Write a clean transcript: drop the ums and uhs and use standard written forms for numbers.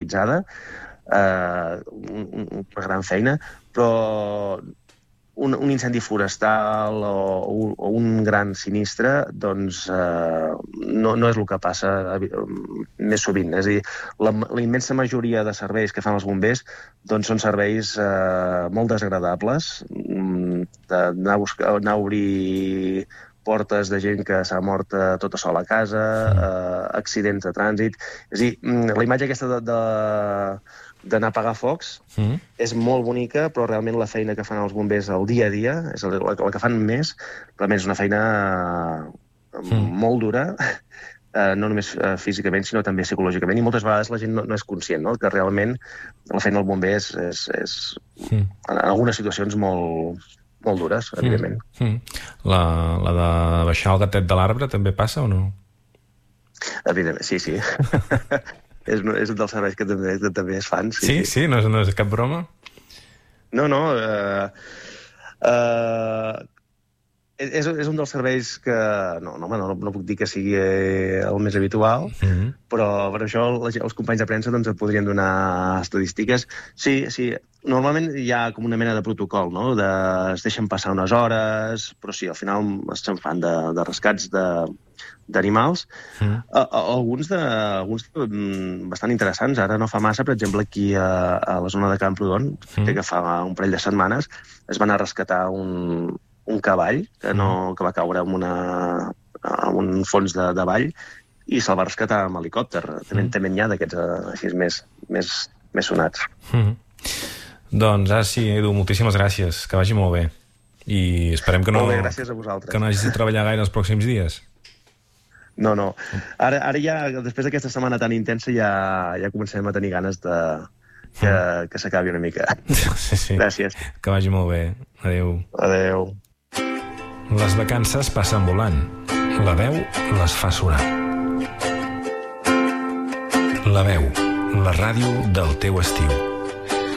realitzada, una gran feina, però un incendi forestal o un gran sinistre, doncs no és el que passa més sovint. És a dir, la immensa majoria de serveis que fan els bombers doncs són serveis molt desagradables, d'anar a obrir portes de gent que s'ha mort tota sola a casa, accidents de trànsit. És a dir, la imatge aquesta d'anar a apagar focs és molt bonica, però realment la feina que fan els bombers al dia a dia, és la que fan més, realment és una feina molt dura, no només físicament, sinó també psicològicament, i moltes vegades la gent no és conscient, no? Que realment la feina del bomber és en algunes situacions molt dures, evidentment. La de baixar el gatet de l'arbre també passa o no? Evidentment, sí. És un dels serveis que també es fan. Sí? No és cap broma? No. És un dels serveis que... No puc dir que sigui el més habitual, però per això els companys de premsa doncs, podrien donar estadístiques. Sí, normalment hi ha com una mena de protocol, no? Es deixen passar unes hores, però sí, al final se'n fan de rescats d'animals. Alguns bastant interessants. Ara no fa massa, per exemple, aquí a la zona de Camprodon, que fa un parell de setmanes, es van a rescatar un cavall que va caure en un fons de vall i se'l va rescatar amb helicòpter. També n'hi ha d'aquests així més sonats. Doncs ara sí, Edu, moltíssimes gràcies, que vagi molt bé i esperem que no gràcies a vosaltres. Que no hagis de treballar gaire els pròxims dies. No. Ara ja, després d'aquesta setmana tan intensa, ja comencem a tenir ganes que s'acabi una mica. Sí. Gràcies. Que vagi molt bé. Adéu. Les vacances passen volant. La veu les fa sonar. La veu, la ràdio del teu estiu.